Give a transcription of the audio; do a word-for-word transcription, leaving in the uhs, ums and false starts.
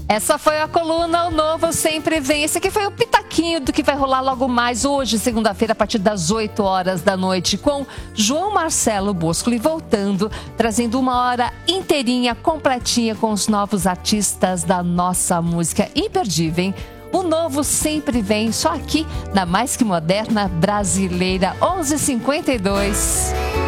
Essa foi a coluna O Novo Sempre Vem. Esse aqui foi o pitaquinho do que vai rolar logo mais hoje, segunda-feira, a partir das oito horas da noite, com João Marcelo Bosco voltando, trazendo uma hora inteirinha, completinha, com os novos artistas da nossa música imperdível, hein? O Novo Sempre Vem, só aqui na Mais Que Moderna Brasileira, onze e cinquenta e dois.